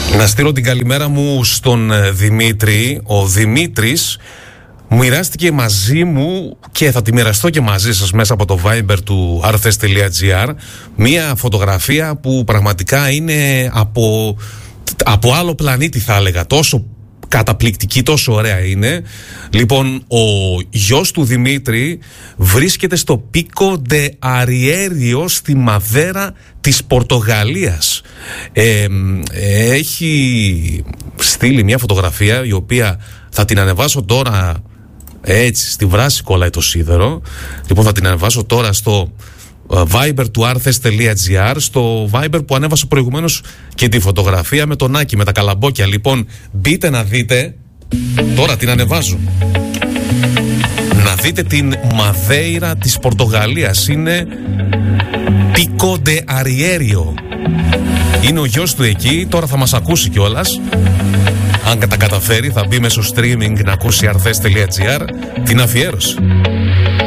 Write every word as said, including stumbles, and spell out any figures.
Να στείλω την καλημέρα μου στον Δημήτρη. Ο Δημήτρης μοιράστηκε μαζί μου και θα τη μοιραστώ και μαζί σας μέσα από το Viber του arthes τελεία gr μία φωτογραφία που πραγματικά είναι από, από άλλο πλανήτη, θα έλεγα. Τόσο καταπληκτική, τόσο ωραία είναι. Λοιπόν, ο γιος του Δημήτρη βρίσκεται στο Πίκο ντε Αριέριο στη Μαδέρα της Πορτογαλίας. ε, Έχει στείλει μια φωτογραφία η οποία θα την ανεβάσω τώρα, έτσι, στη βράση κολλάει το σίδερο. Λοιπόν, θα την ανεβάσω τώρα στο Viber του arthes τελεία gr, στο Viber που ανέβασα προηγουμένως και τη φωτογραφία με τον Άκη, με τα καλαμπόκια. Λοιπόν, μπείτε να δείτε. Τώρα την ανεβάζω. Να δείτε την Μαδέιρα της Πορτογαλίας. Είναι Πίκο ντε Αριέριο. Είναι ο γιος του εκεί. Τώρα θα μας ακούσει κιόλας. Αν τα καταφέρει θα μπει μέσω streaming να ακούσει arthes τελεία gr την αφιέρωση.